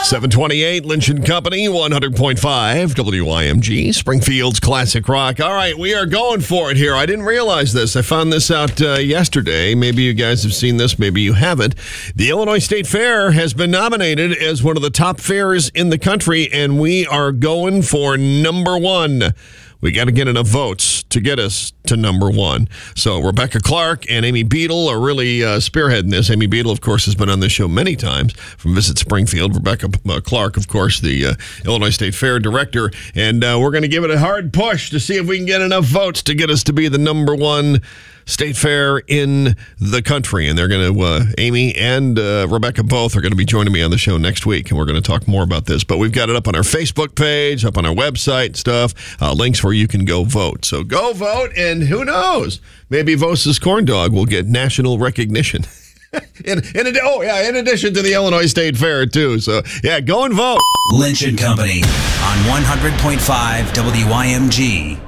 728 Lynch & Company, 100.5 WIMG, Springfield's Classic Rock. All right, we are going for it here. I didn't realize this. I found this out yesterday. Maybe you guys have seen this. Maybe you haven't. The Illinois State Fair has been nominated as one of the top fairs in the country, and we are going for number one. We got to get enough votes to get us to number one. So Rebecca Clark and Amy Beadle are really spearheading this. Amy Beadle, of course, has been on this show many times from Visit Springfield. Rebecca Clark, of course, the Illinois State Fair director. And we're going to give it a hard push to see if we can get enough votes to get us to be the number one state fair in the country. And they're going to, Amy and Rebecca both are going to be joining me on the show next week. And we're going to talk more about this. But we've got it up on our Facebook page, up on our website and stuff, links where you can go vote. So go vote, and who knows? Maybe Vosa's Corn Dog will get national recognition. in addition to the Illinois State Fair, too. So, yeah, go and vote. Lynch & Company on 100.5 WIMG.